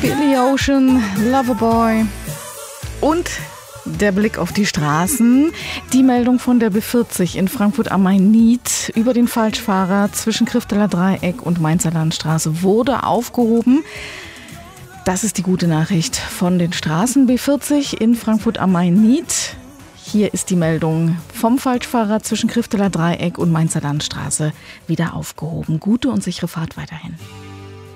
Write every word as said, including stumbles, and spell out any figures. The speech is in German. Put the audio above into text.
Billy Ocean, Loverboy und der Blick auf die Straßen. Die Meldung von der B vierzig in Frankfurt am Main-Nied über den Falschfahrer zwischen Krifteler Dreieck und Mainzer Landstraße wurde aufgehoben. Das ist die gute Nachricht von den Straßen B vierzig in Frankfurt am Main-Nied. Hier ist die Meldung vom Falschfahrer zwischen Krifteler Dreieck und Mainzer Landstraße wieder aufgehoben. Gute und sichere Fahrt weiterhin.